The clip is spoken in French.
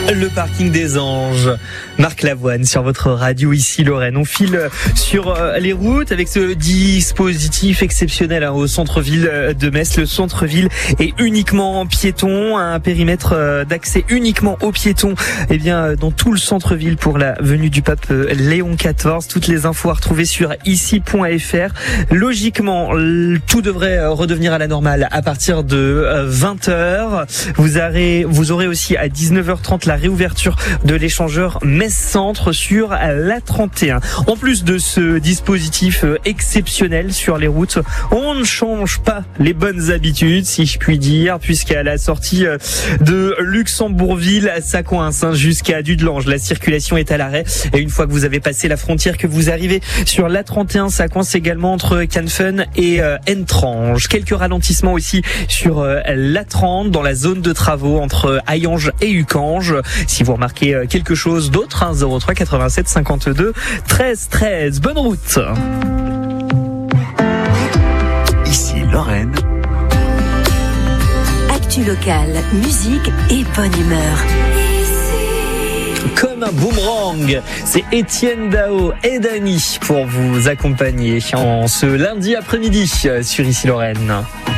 Le parking des Anges, Marc Lavoine sur votre radio ici Lorraine. On file sur les routes avec ce dispositif exceptionnel au centre-ville de Metz. Le centre-ville est uniquement piéton, un périmètre d'accès uniquement aux piétons. Eh bien, dans tout le centre-ville pour la venue du pape Léon XIV. Toutes les infos à retrouver sur ici.fr. Logiquement, tout devrait redevenir à la normale à partir de 20h. Vous aurez aussi à 19h30 la réouverture de l'échangeur Metz-Centre sur la 31. En plus de ce dispositif exceptionnel sur les routes, on ne change pas les bonnes habitudes, si je puis dire, puisqu'à la sortie de Luxembourgville, ça coince jusqu'à Dudelange. La circulation est à l'arrêt et une fois que vous avez passé la frontière, que vous arrivez sur la 31, ça coince également entre Canfin et Entrange. Quelques ralentissements aussi sur la 30 dans la zone de travaux entre Hayange et Ucange. Si vous remarquez quelque chose d'autre, 03 87 52 13 13. Bonne route. Ici Lorraine. Actu locale, musique et bonne humeur. Comme un boomerang, c'est Étienne Dao et Dany pour vous accompagner en ce lundi après-midi sur Ici Lorraine.